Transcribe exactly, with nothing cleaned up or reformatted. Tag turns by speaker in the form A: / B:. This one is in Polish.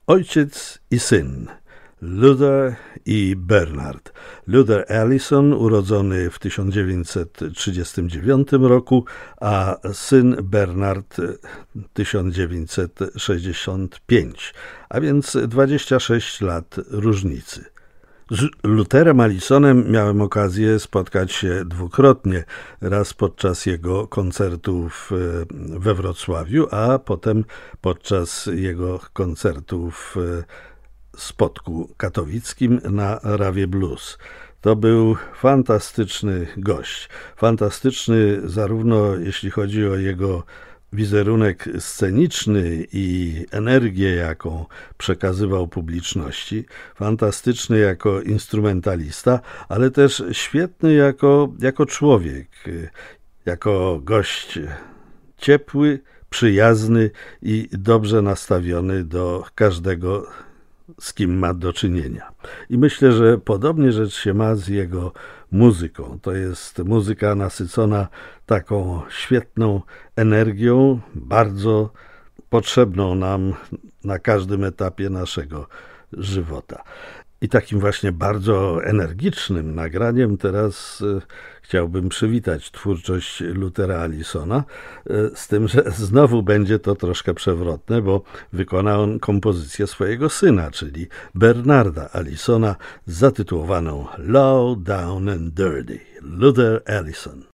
A: Ojciec i syn, Luther i Bernard. Luther Allison, urodzony w tysiąc dziewięćset trzydziestym dziewiątym roku, a syn Bernard tysiąc dziewięćset sześćdziesiąty piąty, a więc dwadzieścia sześć lat różnicy. Z Lutherem Allisonem miałem okazję spotkać się dwukrotnie. Raz podczas jego koncertów we Wrocławiu, a potem podczas jego koncertów w Spodku Katowickim na Rawie Blues. To był fantastyczny gość. Fantastyczny zarówno jeśli chodzi o jego wizerunek sceniczny i energię, jaką przekazywał publiczności, fantastyczny jako instrumentalista, ale też świetny jako, jako człowiek, jako gość ciepły, przyjazny i dobrze nastawiony do każdego, z kim ma do czynienia. I myślę, że podobnie rzecz się ma z jego muzyką. To jest muzyka nasycona taką świetną energią, bardzo potrzebną nam na każdym etapie naszego żywota. I takim właśnie bardzo energicznym nagraniem teraz e, chciałbym przywitać twórczość Luthera Allisona, e, z tym, że znowu będzie to troszkę przewrotne, bo wykona on kompozycję swojego syna, czyli Bernarda Allisona, zatytułowaną Low, Down and Dirty. Luther Allison.